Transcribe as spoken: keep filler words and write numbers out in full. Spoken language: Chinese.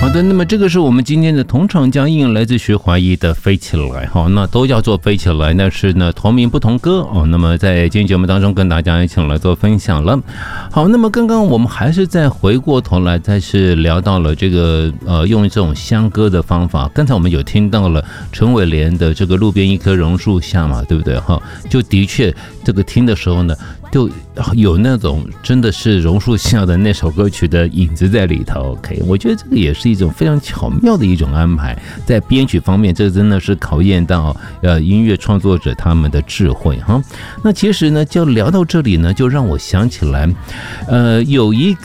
好的，那么这个是我们今天的同场加映，来自徐怀钰的《飞起来》哈，那都叫做飞起来，但是呢同名不同歌哦。那么在今天节目当中跟大家一起来做分享了。好，那么刚刚我们还是再回过头来，再是聊到了这个呃用这种香歌的方法。刚才我们有听到了陈伟廉的这个路边一棵榕树下嘛，对不对哈？就的确这个听的时候呢，就有那种真的是榕树下的那首歌曲的影子在里头。OK， 我觉得这个也是一种非常巧妙的一种安排，在编曲方面，这真的是考验到呃音乐创作者他们的智慧哈。那其实呢，就聊到这里呢，就让我想起来，呃，有一